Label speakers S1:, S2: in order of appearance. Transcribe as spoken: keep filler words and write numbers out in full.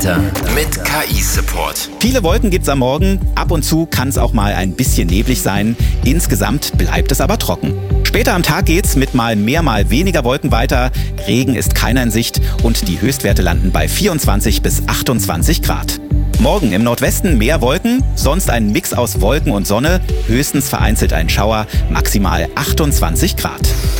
S1: Mit K I-Support.
S2: Viele Wolken gibt's am Morgen. Ab und zu kann es auch mal ein bisschen neblig sein. Insgesamt bleibt es aber trocken. Später am Tag geht's mit mal mehr, mal weniger Wolken weiter. Regen ist keiner in Sicht und die Höchstwerte landen bei vierundzwanzig bis achtundzwanzig Grad. Morgen im Nordwesten mehr Wolken, sonst ein Mix aus Wolken und Sonne, höchstens vereinzelt ein Schauer, maximal achtundzwanzig Grad.